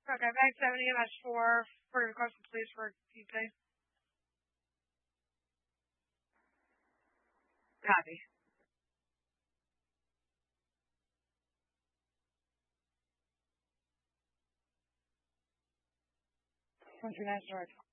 Okay, bank 70 MS4 for request please for TP. Copy. Country National